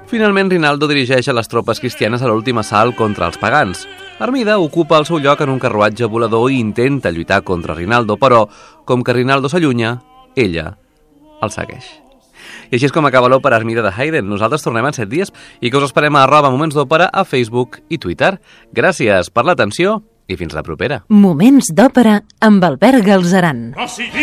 Finalment, Rinaldo dirigeix a les tropes cristianes a l'últim assalt contra els pagans. Armida ocupa el seu lloc en un carruatge volador i intenta lluitar contra Rinaldo, però, com que Rinaldo s'allunya, ella el segueix. I així és com acaba l'òpera Armida de Haydn. Nosaltres tornem en 7 dies i que us esperem a @momentsdòpera a Facebook i Twitter. Gràcies per l'atenció i fins la propera. Moments d'òpera amb Albert Galzeran.